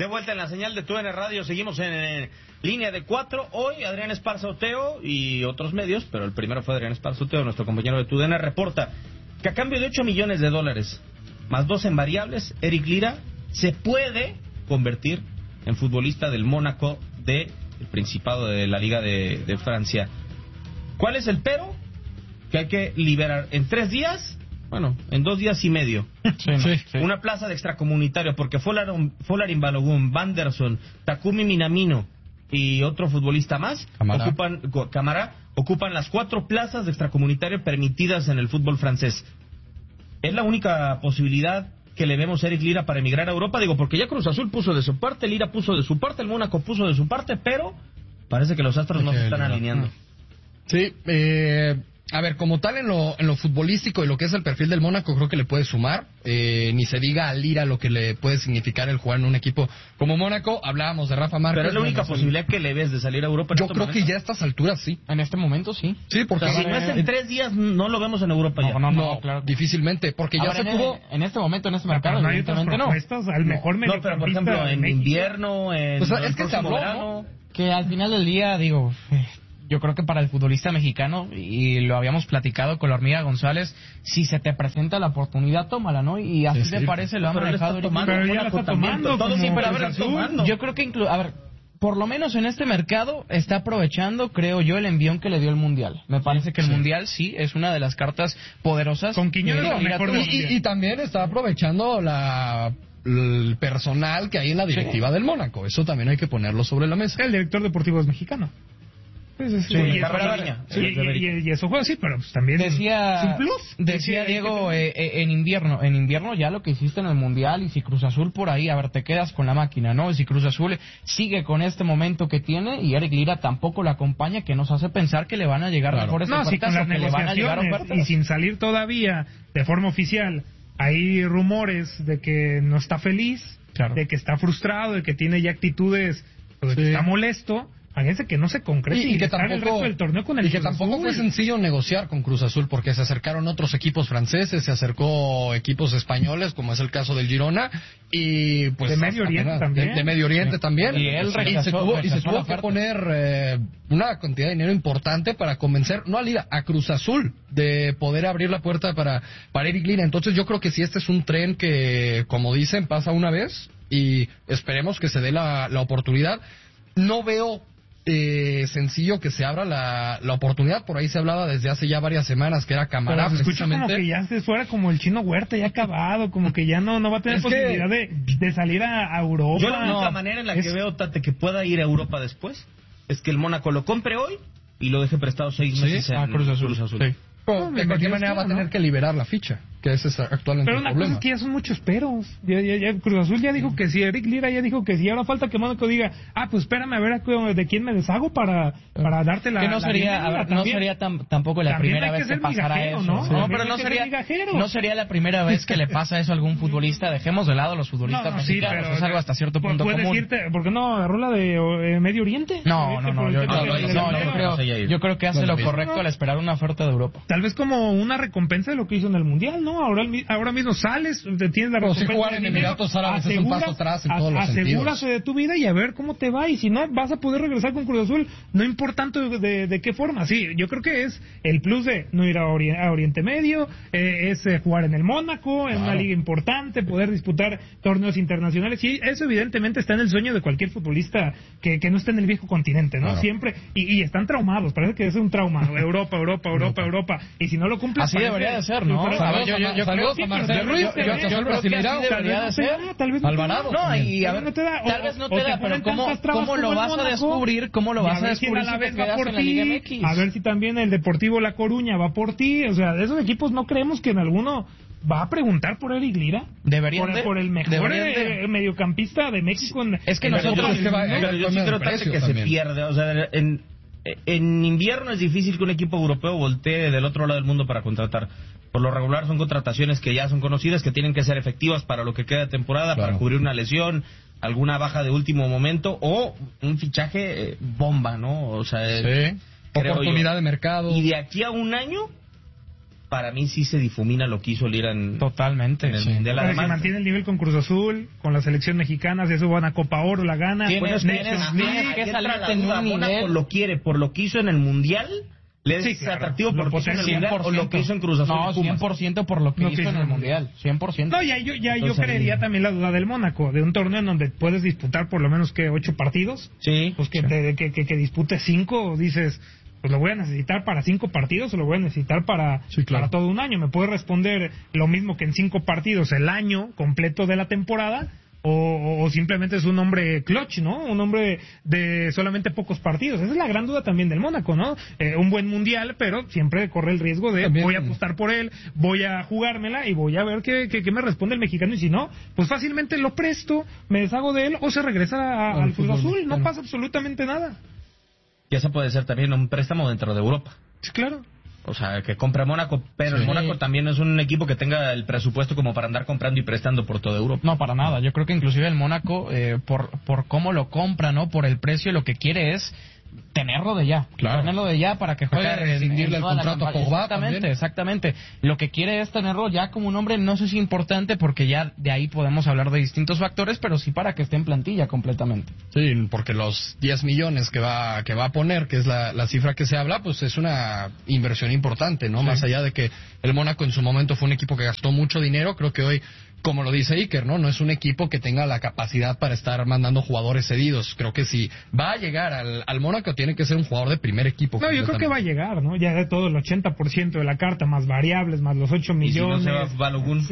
De vuelta en la señal de TUDN Radio, seguimos en línea de 4. Hoy Adrián Esparza Oteo y otros medios, pero el primero fue Adrián Esparza Oteo, nuestro compañero de TUDN, reporta que a cambio de $8 millones más 2 en variables, Eric Lira se puede convertir en futbolista del Mónaco del Principado de la Liga de Francia. ¿Cuál es el pero? Que hay que liberar en 3 días, bueno, en 2 días y medio. Sí. Una plaza de extracomunitario, porque Folarin Balogun, Vanderson, Takumi Minamino y otro futbolista más ocupan las 4 plazas de extracomunitario permitidas en el fútbol francés. Es la única posibilidad que le vemos a Eric Lira para emigrar a Europa, digo, porque ya Cruz Azul puso de su parte, Lira puso de su parte, el Mónaco puso de su parte, pero parece que los astros no se están alineando. Sí, a ver, como tal en lo futbolístico y lo que es el perfil del Mónaco, creo que le puede sumar. Ni se diga a Lira lo que le puede significar el jugar en un equipo como Mónaco. Hablábamos de Rafa Márquez. Pero es la única posibilidad que le ves de salir a Europa. Yo creo que ya a estas alturas sí. En este momento sí. Sí, porque si no es en 3 días, no lo vemos en Europa ya. No, claro. Difícilmente, porque ya se tuvo... En este momento, en este mercado, no hay otras propuestas, al mejor mediocampista. No, pero por ejemplo, en invierno, en es que se habló, verano, que al final del día, digo... Yo creo que para el futbolista mexicano, y lo habíamos platicado con la Hormiga González, si se te presenta la oportunidad, tómala, ¿no? Y así te parece, lo han manejado. Pero ya la está tomando. Todo siempre tomando. Yo creo que, por lo menos en este mercado está aprovechando, creo yo, el envión que le dio el Mundial. Me parece que el Mundial sí es una de las cartas poderosas. Con Quiñones y también está aprovechando el personal que hay en la directiva del Mónaco. Eso también hay que ponerlo sobre la mesa. El director deportivo es mexicano. Y eso fue así, pero pues también decía, es un plus. Decía Diego, en invierno ya lo que hiciste en el Mundial, y si Cruz Azul por ahí, te quedas con la máquina, ¿no? Y si Cruz Azul sigue con este momento que tiene, y Eric Lira tampoco lo acompaña, que nos hace pensar que le van a llegar mejores ofertas, con las le van a llegar ofertas. Y sin salir todavía de forma oficial, hay rumores de que no está feliz, de que está frustrado, de que tiene ya actitudes, de que está molesto. Fíjense que no se concreta y que tampoco el torneo con el Cruz Azul. Fue sencillo negociar con Cruz Azul, porque se acercaron otros equipos franceses, se acercó equipos españoles, como es el caso del Girona, y pues de Medio Oriente también. De Medio Oriente también. Y él se tuvo que poner una cantidad de dinero importante para convencer, no a Lira, a Cruz Azul, de poder abrir la puerta para Eric Lira. Entonces yo creo que si este es un tren que, como dicen, pasa una vez, y esperemos que se dé la oportunidad. No veo sencillo que se abra la oportunidad. Por ahí se hablaba desde hace ya varias semanas que era Camará, precisamente. Como que ya se fuera como el Chino Huerta, ya acabado, como que ya no va a tener posibilidad de salir a Europa. Yo la única manera en la que veo, Tate, que pueda ir a Europa después es que el Mónaco lo compre hoy y lo deje prestado 6 meses en Cruz Azul. Sí. De cualquier manera va a tener que liberar la ficha, que ese es actualmente el problema. Pero una cosa es que ya son muchos peros. Ya Cruz Azul ya dijo que sí, Eric Lira ya dijo que sí. Ahora falta que Mónaco diga, pues espérame a ver de quién me deshago para darte la... Que no sería tampoco la primera vez que pasara eso. ¿no? Pero no sería la primera vez que le pasa eso a alún futbolista. Dejemos de lado a los futbolistas mexicanos. Es algo hasta cierto punto común. Decirte, ¿por qué no agarró la de Medio Oriente? Yo creo que hace lo correcto al esperar una oferta de Europa. Tal vez como una recompensa de lo que hizo en el Mundial, ¿no? Ahora mismo sales, tienes la recompensa. Si jugar en Emiratos Árabes es un paso atrás en todos los sentidos. Asegúrase de tu vida y a ver cómo te va. Y si no, vas a poder regresar con Cruz Azul, no importando de qué forma. Sí, yo creo que es el plus de no ir a Oriente Medio, es jugar en el Mónaco, en una liga importante, poder disputar torneos internacionales. Y eso evidentemente está en el sueño de cualquier futbolista que no esté en el viejo continente, ¿no? Siempre. Y están traumados, parece que es un trauma. Europa. Y si no lo cumples... Así debería de ser, ¿no? Saludos a Marcel Ruiz, que yo creo que así debería de ser. Alvarado. No, y a ver, tal vez no te da, pero ¿cómo lo vas a descubrir? ¿Cómo lo vas a descubrir si te quedas en la Liga MX? A ver si también el Deportivo La Coruña va por ti. O sea, de esos equipos no creemos que en alguno va a preguntar por Eric Lira. Por el mejor mediocampista de México. Es que nosotros... Yo sí creo que se pierde. O sea, en invierno es difícil que un equipo europeo voltee del otro lado del mundo para contratar. Por lo regular son contrataciones que ya son conocidas, que tienen que ser efectivas para lo que queda de temporada, para cubrir una lesión, alguna baja de último momento o un fichaje bomba, ¿no? O sea, oportunidad de mercado. Y de aquí a un año para mí sí se difumina lo que hizo Lira en Totalmente, en el sí. Mundial. Pero si Además, mantiene el nivel con Cruz Azul, con la selección mexicana, si eso van a Copa Oro, la gana. Tienes Nations League. que ahí entra salirte la en duda, un Mónaco nivel. lo quiere por lo que hizo en el Mundial. ¿Le es Sí, claro. atractivo por Lo lo que hizo en el potencia. Mundial o lo que hizo en Cruz Azul? No, y Pumas? 100% por lo que hizo en el Mundial. 100%. No, yo Entonces, creería también la duda del Mónaco, de un torneo en donde puedes disputar por lo menos que 8 partidos, Sí. pues que disputes 5, dices, pues lo voy a necesitar para 5 partidos o lo voy a necesitar para todo un año. Me puede responder lo mismo que en 5 partidos el año completo de la temporada. O simplemente es un hombre clutch, ¿no? Un hombre de solamente pocos partidos. Esa es la gran duda también del Mónaco, ¿no? Un buen mundial, pero siempre corre el riesgo de también, voy a apostar por él, voy a jugármela y voy a ver qué me responde el mexicano. Y si no, pues fácilmente lo presto, me deshago de él o se regresa al Cruz Azul. No pasa absolutamente nada. Y esa puede ser también un préstamo dentro de Europa. Sí, claro. O sea, que compre Mónaco, pero el Mónaco también no es un equipo que tenga el presupuesto como para andar comprando y prestando por toda Europa. No, para nada. Yo creo que inclusive el Mónaco, por cómo lo compra, ¿no? Por el precio, lo que quiere es tenerlo de ya. Claro. Tenerlo de ya para que juegue. Acá rescindirle el toda la contrato a campaña. Pogba Exactamente, también. exactamente. Lo que quiere es tenerlo ya como un hombre, no sé si importante, porque ya de ahí podemos hablar de distintos factores, pero sí para que esté en plantilla completamente. Sí, porque los 10 millones que va a poner, que es la cifra que se habla, pues es una inversión importante, ¿no? Sí. Más allá de que el Mónaco en su momento fue un equipo que gastó mucho dinero, creo que hoy, como lo dice Iker, ¿no? No es un equipo que tenga la capacidad para estar mandando jugadores cedidos. Creo que si va a llegar al Mónaco, tiene que ser un jugador de primer equipo. No, yo creo que va a llegar, ¿no? Ya de todo el 80% de la carta, más variables, más los 8 millones. ¿Y si no se va Balogun?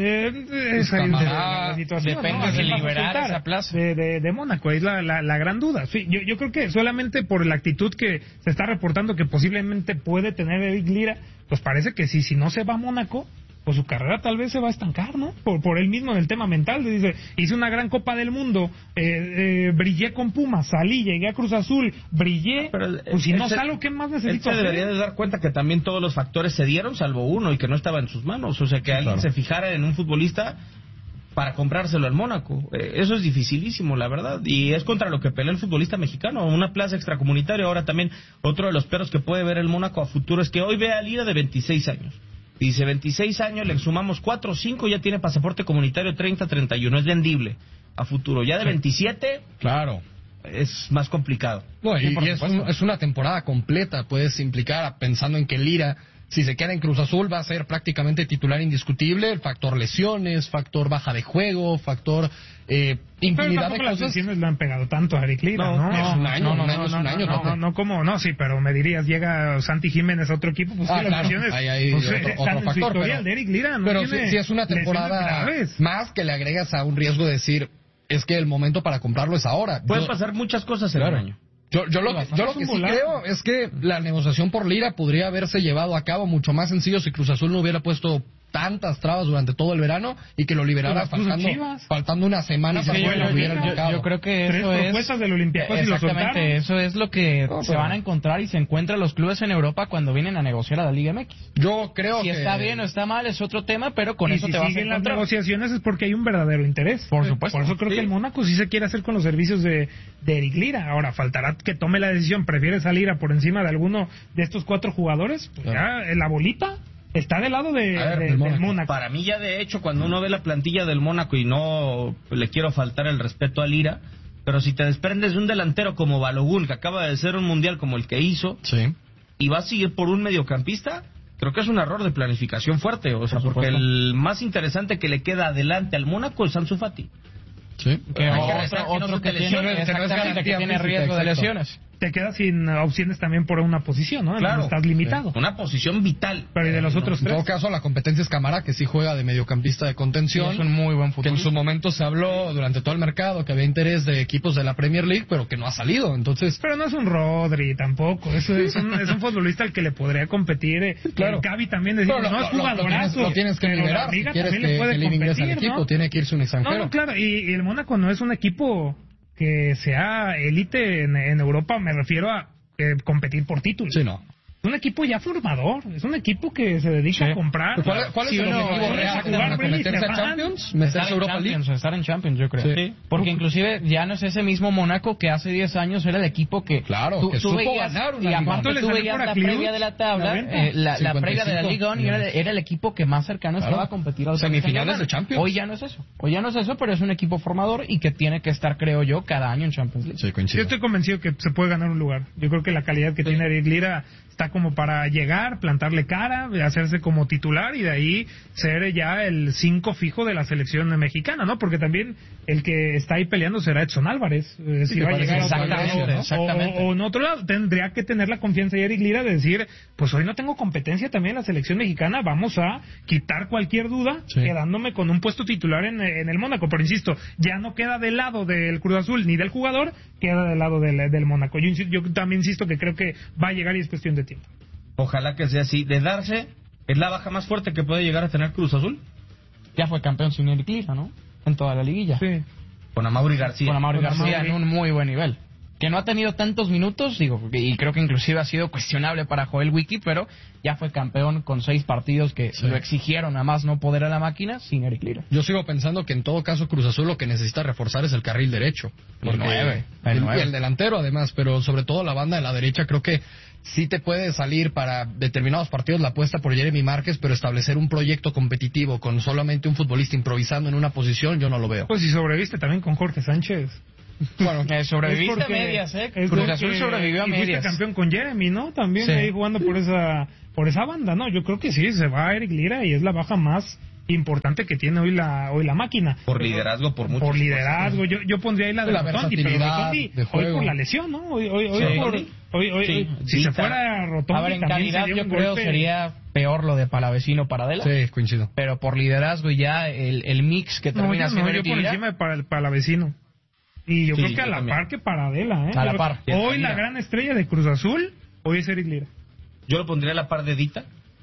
La situación, depende ¿no? de liberar esa plaza. De Mónaco, es la gran duda. Sí, yo creo que solamente por la actitud que se está reportando que posiblemente puede tener Eric Lira, pues parece que si no se va a Mónaco, pues su carrera tal vez se va a estancar, ¿no? Por él mismo en el tema mental. Dice, hice una gran Copa del Mundo, brillé con Pumas, salí, llegué a Cruz Azul, brillé, pues si no salgo, ¿qué más necesito hacer? Él se debería de dar cuenta que también todos los factores se dieron, salvo uno, y que no estaba en sus manos. O sea, que alguien se fijara en un futbolista para comprárselo al Mónaco. Eso es dificilísimo, la verdad. Y es contra lo que pelea el futbolista mexicano, una plaza extracomunitaria. Ahora también, otro de los peros que puede ver el Mónaco a futuro es que hoy ve a Lira de 26 años. Dice, 26 años, le sumamos 4 o 5, ya tiene pasaporte comunitario 30-31, es vendible a futuro. Ya de 27, claro, es más complicado. No, y es una temporada completa, puedes implicar, pensando en que Lira, si se queda en Cruz Azul, va a ser prácticamente titular indiscutible. El factor lesiones, factor baja de juego, factor infinidad de cosas. Las lesiones le han pegado tanto a Eric Lira, ¿no? Es un año, no, pero me dirías, llega Santi Jiménez a otro equipo, pues las lesiones hay pues, otro factor, pero, de Eric Lira, pero si es una temporada más que le agregas a un riesgo de decir, es que el momento para comprarlo es ahora. Pueden pasar muchas cosas en un año. Yo lo que sí creo es que la negociación por Lira podría haberse llevado a cabo mucho más sencillo si Cruz Azul no hubiera puesto tantas trabas durante todo el verano y que lo liberara faltando una semana para que lo hubiera el mercado. Yo creo que eso es propuestas del Olympiacos y exactamente, eso es lo que se van a encontrar y se encuentran los clubes en Europa cuando vienen a negociar a la Liga MX. Yo creo que está bien o está mal es otro tema, pero con eso te vas a encontrar. Las negociaciones es porque hay un verdadero interés. Por supuesto. Por eso creo que el Mónaco sí se quiere hacer con los servicios de Eric Lira. Ahora faltará que tome la decisión, prefiere salir a por encima de alguno de estos 4 jugadores, pues ya la bolita está del lado del Mónaco. Para mí ya de hecho, cuando uno ve la plantilla del Mónaco, y no le quiero faltar el respeto a Lira, pero si te desprendes de un delantero como Balogun, que acaba de ser un mundial como el que hizo, y vas a seguir por un mediocampista, creo que es un error de planificación fuerte. O sea, porque el más interesante que le queda adelante al Mónaco es Ansu Fati. Sí. Que otro que tiene riesgo de lesiones. Te quedas sin opciones también por una posición, ¿no? Claro. Estás limitado. Una posición vital. Pero ¿y de los otros 3? En todo caso, la competencia es Camara, que sí juega de mediocampista de contención. Es un muy buen futbolista. Que en su momento se habló durante todo el mercado que había interés de equipos de la Premier League, pero que no ha salido. Entonces, pero no es un Rodri tampoco. Es un futbolista al que le podría competir. Claro. Gavi también decía, no es jugadorazo. Lo tienes que liberar. Si quieres que el ingrese al equipo, tiene que irse un extranjero. No, claro. Y el Mónaco no es un equipo que sea élite en Europa. Me refiero a competir por títulos. Sí, no. un equipo ya formador, es un equipo que se dedica a comprar. ¿Cuál es el objetivo real? ¿Meterse a Champions? ¿Meterse a Europa League? Estar en Champions, yo creo. Sí. Porque inclusive ya no es ese mismo Mónaco que hace 10 años era el equipo que que supo ganar una y liga. aparte tú veías la previa de la tabla, la previa de la Liga ONU era el equipo que más cercano estaba a competir a los semifinales de Champions. Hoy ya no es eso, pero es un equipo formador y que tiene que estar, creo yo, cada año en Champions League. Sí, coincido. Yo estoy convencido que se puede ganar un lugar. Yo creo que la calidad que tiene Eric Lira está como para llegar, plantarle cara, hacerse como titular y de ahí ser ya el 5 fijo de la selección mexicana, ¿no? Porque también el que está ahí peleando será Edson Álvarez. Si va a llegar exactamente. O en otro lado, tendría que tener la confianza de Eric Lira de decir, pues hoy no tengo competencia también en la selección mexicana, vamos a quitar cualquier duda, quedándome con un puesto titular en el Mónaco. Pero insisto, ya no queda del lado del Cruz Azul ni del jugador, queda del lado del Mónaco. Yo también insisto que creo que va a llegar y es cuestión de tiempo. Ojalá que sea así. De darse, es la baja más fuerte que puede llegar a tener Cruz Azul. Ya fue campeón sin Eric Lira, ¿no? En toda la liguilla. Sí. Con Amaury García. Con Amaury García en un muy buen nivel. Que no ha tenido tantos minutos, y creo que inclusive ha sido cuestionable para Joel Wiki, pero ya fue campeón con 6 partidos que lo exigieron a más no poder a la máquina sin Eric Lira. Yo sigo pensando que en todo caso Cruz Azul lo que necesita reforzar es el carril derecho. El 9. Y el delantero además, pero sobre todo la banda de la derecha creo que sí te puede salir para determinados partidos la apuesta por Jeremy Márquez, pero establecer un proyecto competitivo con solamente un futbolista improvisando en una posición, yo no lo veo. Pues si sobreviviste también con Jorge Sánchez. Bueno, sobreviviste a medias, Cruz Azul sobrevivió a medias. Fuiste campeón con Jeremy, ¿no? También ahí jugando por esa banda, ¿no? Yo creo que sí, se va Eric Lira y es la baja más importante que tiene hoy la máquina. Por liderazgo, por mucho. Por liderazgo, yo pondría ahí la de Rotondi, pero Rotondi hoy por la lesión, ¿no? Hoy si se fuera Rotondi. A ver, en calidad yo creo sería peor lo de Palavecino Paradela. Sí, coincido. Pero por liderazgo ya el mix que termina siendo yo por encima de Palavecino. Y yo creo que a la par que Paradela, ¿eh? A la par. Hoy la gran estrella de Cruz Azul, hoy es Eric Lira. Yo lo pondría a la par de Dita.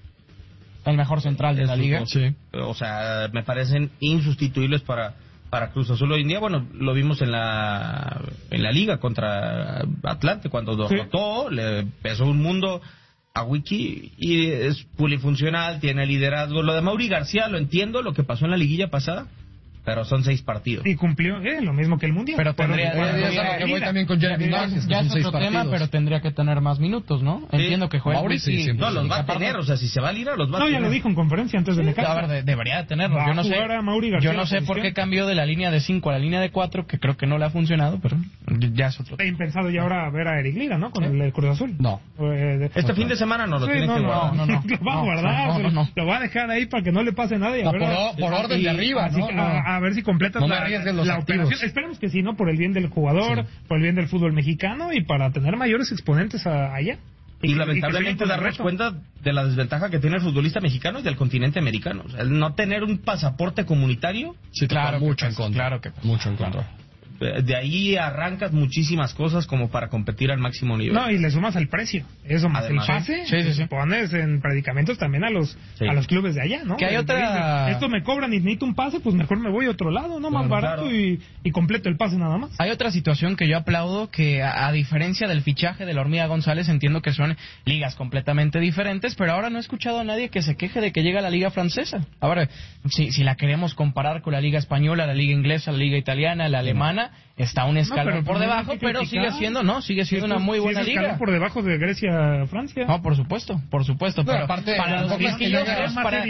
El mejor central de la liga. Sí. O sea, me parecen insustituibles para Cruz Azul hoy en día. Bueno, lo vimos en la liga contra Atlante cuando derrotó, le pesó un mundo a Wiki y es polifuncional, tiene liderazgo. Lo de Amaury García lo entiendo, lo que pasó en la liguilla pasada, pero son 6 partidos. Y cumplió lo mismo que el Mundial. Pero tendría que voy también con Jeremy Márquez, ya es otro tema, pero tendría que tener más minutos, ¿no? Sí. Entiendo que juega. No, los va a tener, o sea, si se va a Lira, los va a tener. No, ya lo dijo en conferencia antes de Necaxa. A ver, debería de tenerlos. Yo no sé por qué cambió de la línea de 5 a la línea de 4, que creo que no le ha funcionado, pero ya es otro tema. He impensado ya ahora ver a Eric Lira, ¿no? Con el Cruz Azul. No. Este fin de semana no lo tiene que guardar. No. Lo va a guardar, lo va a dejar ahí para que no le pase nada. Y por orden de arriba, ¿no? A ver si completa la operación. Esperemos que sí, ¿no? Por el bien del jugador, por el bien del fútbol mexicano y para tener mayores exponentes allá. Y lamentablemente darnos cuenta de la desventaja que tiene el futbolista mexicano y del continente americano. O sea, el no tener un pasaporte comunitario. Sí, claro, mucho en contra. Claro que mucho en contra. De ahí arrancas muchísimas cosas como para competir al máximo nivel. No, y le sumas el precio. Eso más además, el pase, sí. Pones en predicamentos también a los clubes de allá, ¿no? Que hay otra... Esto me cobran y necesito un pase, pues mejor me voy a otro lado, ¿no? Más barato y completo el pase nada más. Hay otra situación que yo aplaudo, que a diferencia del fichaje de la Hormiga González, entiendo que son ligas completamente diferentes, pero ahora no he escuchado a nadie que se queje de que llega la liga francesa. Ahora, si la queremos comparar con la liga española, la liga inglesa, la liga italiana, la alemana, está un escalón por debajo, pero sigue siendo una muy buena liga. Por debajo de Grecia, Francia. No, por supuesto. Pero aparte, para los quisquillosos,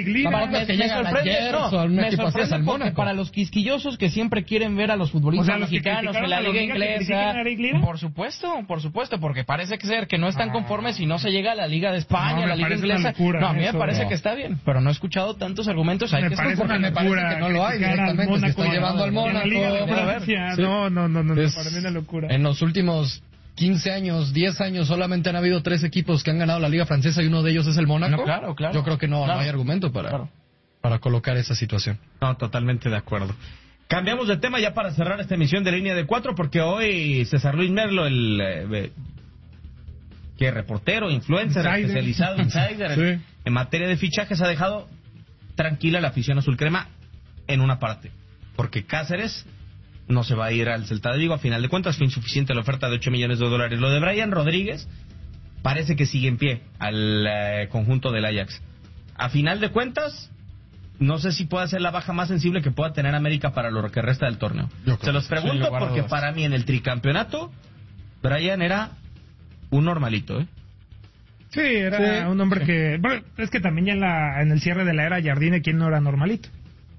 para los quisquillosos que siempre quieren ver a los futbolistas mexicanos en la liga inglesa, por supuesto, porque parece ser que no están conformes si no se llega a la liga de España, la liga inglesa. No, a mí me parece que está bien, pero no he escuchado tantos argumentos. Me parece que no lo hay directamente, se están llevando al Mónaco. No, para mí una locura. En los últimos 15 años, 10 años, solamente han habido 3 equipos que han ganado la Liga Francesa y uno de ellos es el Mónaco. No, claro. Yo creo que no hay argumento para colocar esa situación. No, totalmente de acuerdo. Cambiamos de tema ya para cerrar esta emisión de Línea de 4, porque hoy César Luis Merlo, el reportero, influencer, especializado, insider, en materia de fichajes, ha dejado tranquila la afición azul crema en una parte, porque Cáceres no se va a ir al Celta de Vigo. A final de cuentas fue insuficiente la oferta de $8 millones. Lo de Brian Rodríguez, parece que sigue en pie al conjunto del Ajax. A final de cuentas, no sé si pueda ser la baja más sensible que pueda tener América para lo que resta del torneo. Se los pregunto porque para mí en el tricampeonato, Brian era un normalito, ¿eh? Sí, era un hombre que... Bueno, es que también ya en el cierre de la era Jardine, ¿quién no era normalito?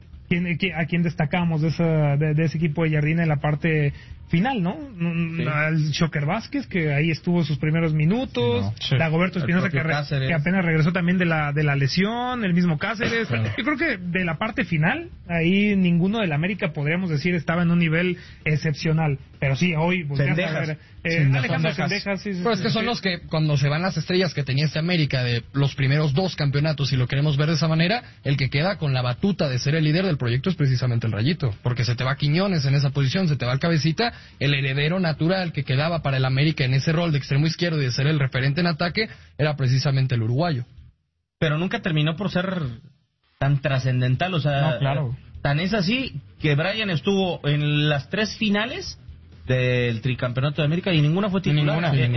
¿A quién destacamos de ese equipo de Jardine en la parte final, no? Al Shocker Vázquez, que ahí estuvo sus primeros minutos, Dagoberto Espinosa, que apenas regresó también de la lesión, el mismo Cáceres. Yo creo que de la parte final, ahí ninguno del América, podríamos decir, estaba en un nivel excepcional. Pero sí, hoy volteas a ver... Alejandro Sendejas, sí. Pero es que son los que, cuando se van las estrellas que tenía este América de los primeros 2 campeonatos, si lo queremos ver de esa manera, el que queda con la batuta de ser el líder del proyecto es precisamente el Rayito. Porque se te va Quiñones en esa posición, se te va el Cabecita, el heredero natural que quedaba para el América en ese rol de extremo izquierdo y de ser el referente en ataque era precisamente el uruguayo. Pero nunca terminó por ser tan trascendental, o sea, no, claro. Tan es así que Brian estuvo en las 3 finales del tricampeonato de América y ninguna fue titular en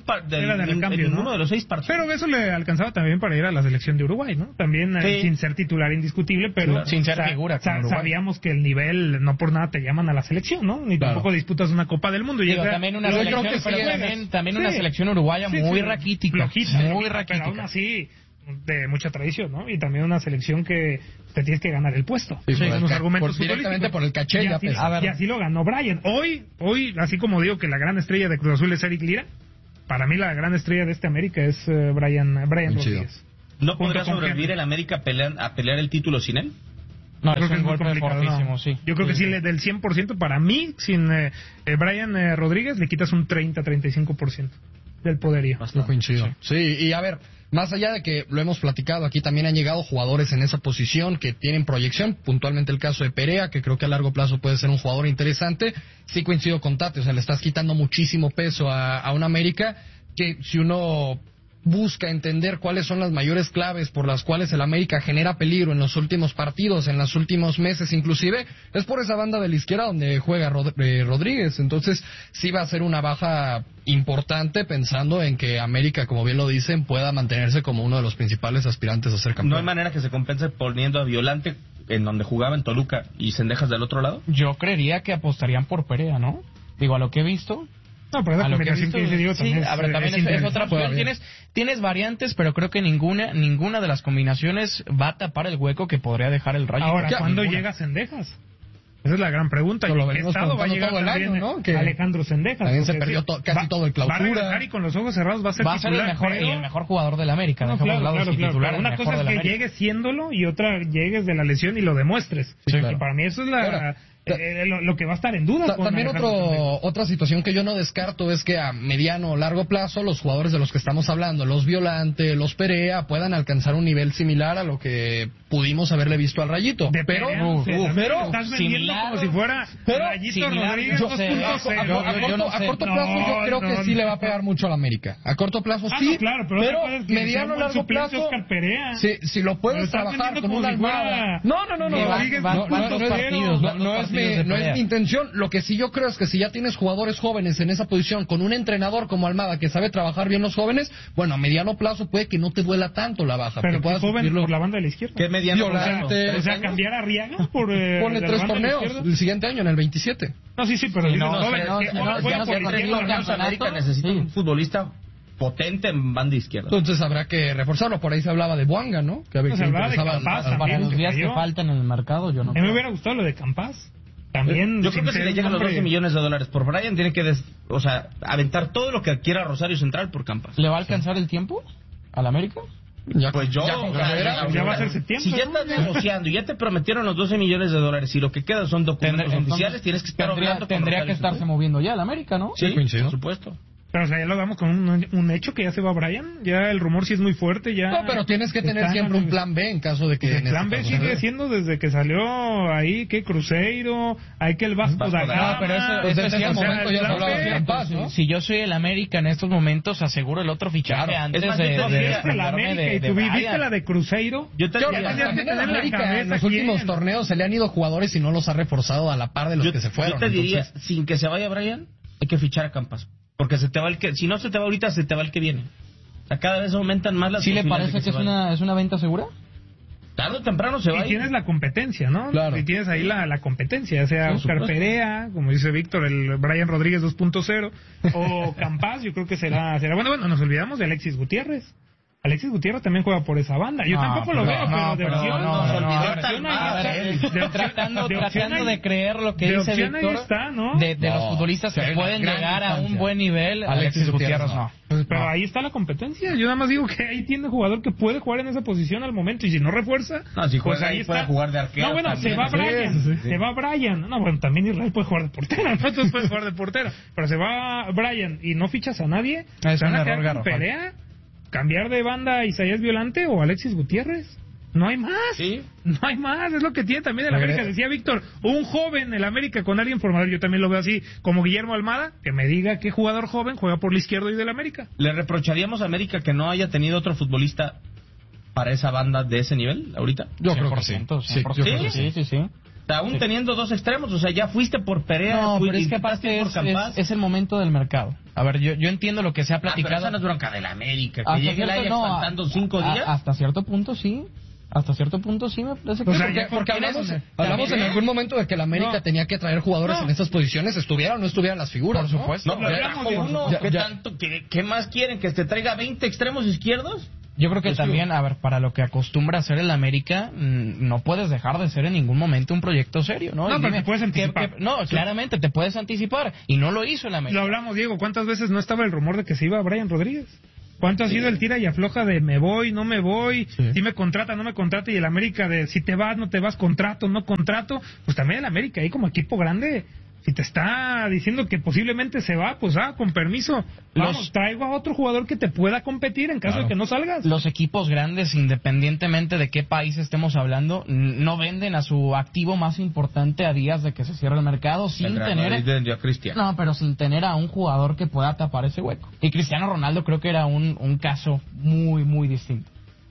ninguno de los 6 partidos. Pero eso le alcanzaba también para ir a la selección de Uruguay, ¿no? También sin ser titular indiscutible, pero sin ser figura. Sabíamos que el nivel, no por nada te llaman a la selección, ¿no? Ni tampoco disputas una Copa del Mundo. Digo, también una selección, también una selección uruguaya muy raquítica, muy raquítica. Pero aún así, de mucha tradición, ¿no? Y también una selección que te tienes que ganar el puesto. Son los argumentos directamente por el caché. Y así lo ganó Brian. Hoy, así como digo que la gran estrella de Cruz Azul es Eric Lira, para mí la gran estrella de este América es Brian Rodríguez. ¿No podrá sobrevivir el América a pelear el título sin él? No, es un golpe fortísimo, sí. Yo creo que sí, del 100%, para mí, sin Brian Rodríguez, le quitas un 30-35% del poderío. Yo coincido. Sí, y a ver, más allá de que lo hemos platicado, aquí también han llegado jugadores en esa posición que tienen proyección, puntualmente el caso de Perea, que creo que a largo plazo puede ser un jugador interesante. Sí coincido con Tate, o sea, le estás quitando muchísimo peso a un América que si uno busca entender cuáles son las mayores claves por las cuales el América genera peligro en los últimos partidos, en los últimos meses inclusive, es por esa banda de la izquierda donde juega Rodríguez. Entonces sí va a ser una baja importante pensando en que América, como bien lo dicen, pueda mantenerse como uno de los principales aspirantes a ser campeón. ¿No hay manera que se compense poniendo a Violante en donde jugaba en Toluca y Cendejas del otro lado? Yo creería que apostarían por Perea, ¿no? Digo, a lo que he visto... No, pero esa combinación que digo también es otra opción. Tienes variantes, pero creo que ninguna de las combinaciones va a tapar el hueco que podría dejar el Rayo. Ahora, ¿cuándo llega Cendejas? Esa es la gran pregunta. Lo venimos va a llegar todo el año, ¿no? Que Alejandro Cendejas. También se perdió casi todo el clausura. Va a regresar y con los ojos cerrados va a ser titular, el mejor jugador del América. No, claro. Una cosa es que llegues siéndolo y otra llegues de la lesión y lo demuestres. Sí, claro. Y para mí eso es lo que va a estar en duda. También otra situación que yo no descarto es que a mediano o largo plazo los jugadores de los que estamos hablando, los Violante, los Perea, puedan alcanzar un nivel similar a lo que pudimos haberle visto al Rayito. Pero estás vendiendo como si fuera Rayito Rodríguez 2.0. A corto plazo yo creo que sí le va a pegar mucho al América. A corto plazo sí, pero mediano o largo plazo si lo puedes trabajar con una Almada. No es mi intención. Lo que sí yo creo es que si ya tienes jugadores jóvenes en esa posición con un entrenador como Almada que sabe trabajar bien los jóvenes, bueno, a mediano plazo puede que no te duela tanto la baja. Pero que joven por la banda de la izquierda. ¿Qué mediano? Violante. O sea, cambiar a Arriaga por ponle 3 torneos el siguiente año, en el 27. No, sí, pero América necesita un futbolista potente en banda izquierda. Entonces habrá que reforzarlo. Por ahí se hablaba de Buanga, ¿no? Que se hablaba de Campás para los días que faltan en el mercado, yo no. A mí me hubiera gustado lo de Campás. También, yo creo que si le llegan los $12 millones por Brian, tiene que aventar todo lo que quiera Rosario Central por Campás. ¿Le va a alcanzar el tiempo al América? Ya va a ser septiembre. Si ya estás negociando y ya te prometieron los $12 millones y lo que quedan son documentos oficiales, tienes que estar hablando. Tendría que estarse moviendo ya el América, ¿no? Sí, por supuesto. Pero, o sea, ya lo damos con un hecho que ya se va Brian. Ya el rumor sí es muy fuerte. Ya. No, pero tienes que tener siempre un plan B en caso de que... El plan B sigue siendo desde que salió ahí, que Cruzeiro, hay que el Vasco da Gama. No, pero eso es el momento ya se hablaba de Campás, ¿no? Si yo soy el América en estos momentos, aseguro el otro fichaje antes de la América. Y tú viviste la de Cruzeiro. Yo tener en América en los últimos torneos se le han ido jugadores y no los ha reforzado a la par de los que se fueron. Yo te diría, sin que se vaya Brian, hay que fichar a Campás. Porque se te va si no se te va ahorita, se te va el que viene. Cada vez aumentan más las ¿Sí le posibilidades parece de que se es una venta segura? Tarde o temprano se va a Y ir. tienes la competencia, ¿no? Claro. Y tienes ahí la competencia, ya sea Por Oscar supuesto. Perea, como dice Víctor, el Brian Rodríguez 2.0, o Campas, yo creo que será bueno, nos olvidamos de Alexis Gutiérrez. Alexis Gutiérrez también juega por esa banda. Yo tampoco lo veo, pero de opción Tratando de creer lo que de dice opción ahí Víctor, está, ¿no? de los futbolistas que pueden llegar a un buen nivel, Alexis Gutiérrez no. Pues, pero ahí está la competencia. Yo nada más digo que ahí tiene un jugador que puede jugar en esa posición al momento, y si no refuerza, No, si pues juega ahí ahí puede está. jugar de arquero. No, bueno, también. se va Brian, se va Brian. No, bueno, también Israel puede jugar de portero, no todos pueden jugar de portero, pero se va Brian y no fichas a nadie. Es ¿Se van un a error quedar con garrafal. Perea? ¿Cambiar de banda a Isaías Violante o Alexis Gutiérrez? No hay más. Sí. No hay más. Es lo que tiene también el América. Decía Víctor, un joven el América con alguien formador. Yo también lo veo así, como Guillermo Almada, que me diga qué jugador joven juega por la izquierda y del América. ¿Le reprocharíamos a América que no haya tenido otro futbolista para esa banda de ese nivel ahorita? Yo creo que sí. 100%, Sí, yo creo que sí. sí. Aún teniendo dos extremos, o sea, ya fuiste por Perea, No, pero es que intentaste aparte por Campas. es el momento del mercado. A ver, yo entiendo lo que se ha Pero platicado. esa no es bronca del América, que Hasta llegue el cierto- Ajax no, faltando 5 días. Hasta cierto punto sí. Hasta cierto punto sí me parece que... O sea, Porque, ya porque porque hablamos también- en algún momento de que la América No. tenía que traer jugadores en estas posiciones, estuvieran o no estuvieran las figuras. Por supuesto. No, pero Lo trajo hablamos, uno. ya- ¿Qué ya- tanto? ¿Qué más quieren? ¿Que te traiga 20 extremos izquierdos? Yo creo que también, a ver, para lo que acostumbra hacer el América, no puedes dejar de ser en ningún momento un proyecto serio, ¿no? No, Y pero dime, te puedes anticipar. no, claramente te puedes anticipar. Y no lo hizo el América. Lo hablamos, Diego. ¿Cuántas veces no estaba el rumor de que se iba Brian Rodríguez? ¿Cuánto ha sido el tira y afloja de me voy, no me voy, si me contrata, no me contrata, y el América de si te vas, no te vas, contrato, no contrato? Pues también el América ahí como equipo grande, si te está diciendo que posiblemente se va, pues con permiso, vamos, traigo a otro jugador que te pueda competir en caso de que no salgas. Los equipos grandes, independientemente de qué país estemos hablando, no venden a su activo más importante a días de que se cierre el mercado sin El Real tener... Madrid vendió a Cristiano. No, pero sin tener a un jugador que pueda tapar ese hueco. Y Cristiano Ronaldo creo que era un caso muy, muy distinto.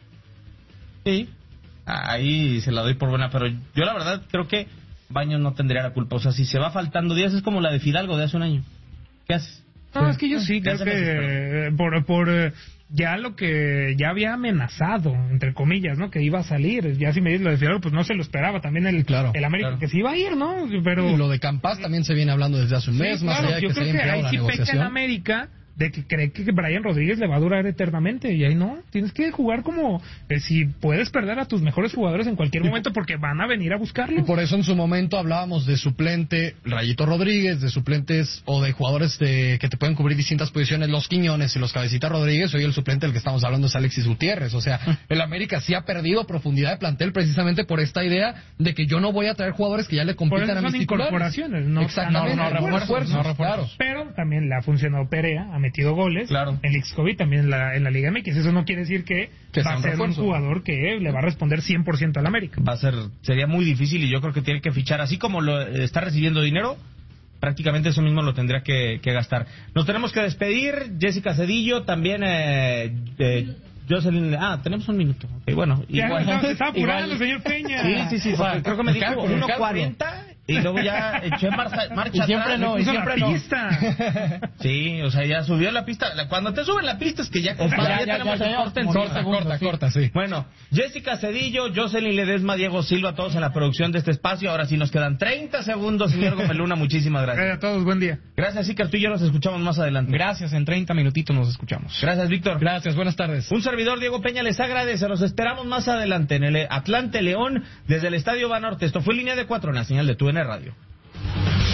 Sí, ahí se la doy por buena, pero yo la verdad creo que Baños no tendría la culpa. O sea, si se va faltando días es como la de Fidalgo de hace un año. ¿Qué haces? No, es que yo sí Ya creo se me que por ya lo que ya había amenazado, entre comillas, ¿no? Que iba a salir. Ya si me dices lo de Fidalgo, pues no se lo esperaba también el América, claro. que se iba a ir, ¿no? Pero Y lo de Campas también se viene hablando desde hace un mes, sí, más claro, allá de yo que se creo haya que ahí empleado la sí peca en negociación. América de que cree que Brian Rodríguez le va a durar eternamente, y ahí no, tienes que jugar como si puedes perder a tus mejores jugadores en cualquier momento porque van a venir a buscarlo. Y por eso en su momento hablábamos de suplente Rayito Rodríguez, de suplentes o de jugadores que te pueden cubrir distintas posiciones, los Quiñones y los Cabecita Rodríguez. Hoy el suplente del que estamos hablando es Alexis Gutiérrez. O sea, el América sí ha perdido profundidad de plantel precisamente por esta idea de que yo no voy a traer jugadores que ya le Por compitan eso a mis son titulares. incorporaciones, no Exactamente, no refuerzos, claro. Pero también le ha funcionado Perea, ha metido goles. Claro. En Lixcovi también en la Liga MX. Eso no quiere decir que Que va sea a un ser refuerzo. un jugador que le va a responder 100% al América. Sería muy difícil y yo creo que tiene que fichar. Así como lo está recibiendo dinero, prácticamente eso mismo lo tendría que gastar. Nos tenemos que despedir. Jessica Cedillo, también Jocelyn. Tenemos un minuto. Okay, bueno, Ya igual. se está apurando, igual. señor Peña. Sí, porque creo que me dijo cálculo, 1.40 y luego ya eché marcha Y siempre atrás. no, Puso y siempre la no. pista. Sí, o sea, ya subió la pista. Cuando te suben la pista es que ya tenemos el corte en corta, Corta, sí. Bueno, Jessica Cedillo, Jocelyn Ledesma, Diego Silva, todos en la producción de este espacio. Ahora sí nos quedan 30 segundos, señor Gomeluna. Muchísimas gracias. A todos, buen día. Gracias, Iker. Tú y yo nos escuchamos más adelante. Gracias, en 30 minutitos nos escuchamos. Gracias, Víctor. Gracias, buenas tardes. Un servidor, Diego Peña, les agradece. Los esperamos más adelante en el Atlante León desde el Estadio Banorte. Esto fue Línea de 4 en la señal de TUDN Radio.